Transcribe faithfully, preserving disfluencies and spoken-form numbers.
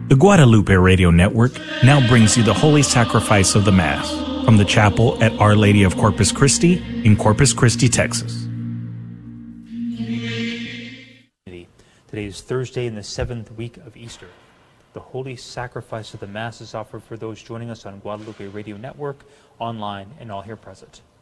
The Guadalupe Radio Network now brings you the Holy Sacrifice of the Mass from the chapel at Our Lady of Corpus Christi in Corpus Christi, Texas. Today is Thursday in the seventh week of Easter. The Holy Sacrifice of the Mass is offered for those joining us on Guadalupe Radio Network, online, and all here present.